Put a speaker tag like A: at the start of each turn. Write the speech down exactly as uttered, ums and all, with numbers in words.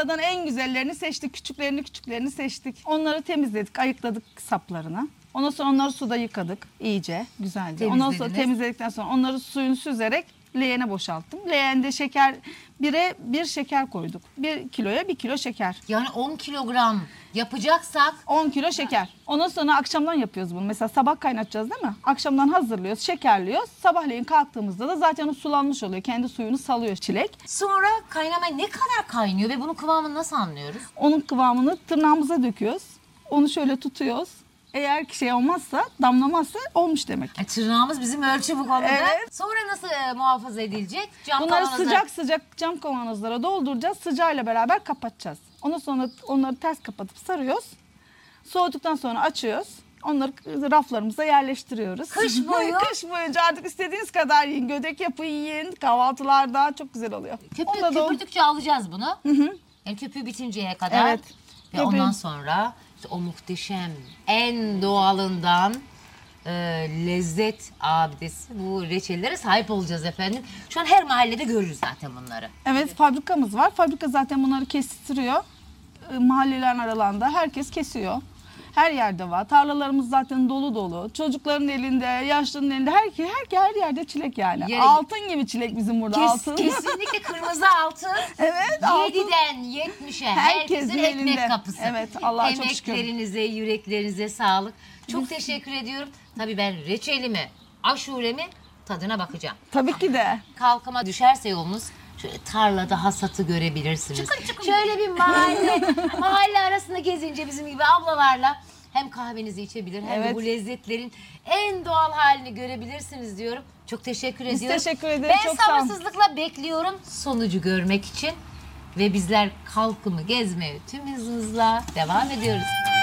A: tarladan en güzellerini seçtik. Küçüklerini küçüklerini seçtik. Onları temizledik, ayıkladık saplarını. Ondan sonra onları suda yıkadık iyice, güzelce. Ondan sonra temizledikten sonra onları suyunu süzerek leğene boşalttım. Leğende şeker, bire bir şeker koyduk. Bir kiloya bir kilo şeker.
B: Yani on kilogram yapacaksak
A: on kilo şeker. Ondan sonra akşamdan yapıyoruz bunu. Mesela sabah kaynatacağız değil mi? Akşamdan hazırlıyoruz, şekerliyoruz. Sabahleyin kalktığımızda da zaten o sulanmış oluyor. Kendi suyunu salıyor çilek.
B: sonra kaynamaya ne kadar kaynıyor ve bunun kıvamını nasıl anlıyoruz?
A: Onun kıvamını tırnağımıza döküyoruz. Onu şöyle tutuyoruz. Eğer ki şey olmazsa, damlamazsa olmuş demek.
B: Yani tırnağımız bizim ölçü bu konuda.
A: Evet.
B: Sonra nasıl e, muhafaza edilecek? Cam
A: Bunları
B: kavanozlar-
A: sıcak sıcak cam kavanozlara dolduracağız. Sıcağıyla beraber kapatacağız. Ondan sonra onları ters kapatıp sarıyoruz. Soğuduktan sonra açıyoruz. Onları raflarımıza yerleştiriyoruz.
B: Kış boyu?
A: Kış boyunca artık istediğiniz kadar yiyin. Gödek yapın, yiyin. Kahvaltılarda çok güzel oluyor.
B: Köpük,
A: Onda da o-
B: köpürdükçe alacağız bunu.
A: Hı hı.
B: Yani köpüğü bitinceye kadar.
A: Evet.
B: Ve
A: Köpüğü-
B: ondan sonra işte o muhteşem, en doğalından e, lezzet abidesi bu reçellere sahip olacağız efendim. Şu an her mahallede görürüz zaten bunları.
A: Evet, fabrikamız var. Fabrika zaten bunları kestiriyor. E, Mahallelerin aralarında herkes kesiyor. Her yerde var. Tarlalarımız zaten dolu dolu. Çocukların elinde, yaşlıların elinde, her, her, her yerde çilek yani.
B: Yani-
A: altın gibi çilek bizim burada,
B: Kes-
A: altın.
B: Kesinlikle kırmızı altın.
A: Evet, altın.
B: yediden yetmişe
A: Herkesin
B: herkesin ekmek
A: elinde.
B: kapısı.
A: Evet, Allah'a çok şükür.
B: Emeklerinize, yüreklerinize sağlık. Çok teşekkür ediyorum. Tabii ben reçelimi, aşuremi tadına bakacağım.
A: Tabii ki de.
B: Kalkama düşerse yolunuz şöyle tarlada hasatı görebilirsiniz. Şöyle bir mahalle, mahalle arasında gezince bizim gibi ablalarla hem kahvenizi içebilir hem de
A: Evet.
B: bu lezzetlerin en doğal halini görebilirsiniz diyorum. Çok teşekkür
A: Biz
B: ediyorum.
A: teşekkür ederiz,
B: Ben
A: çok sağ olun.
B: sabırsızlıkla bekliyorum sonucu görmek için ve bizler Kalkım'ı gezmeye tüm hızımızla devam ediyoruz.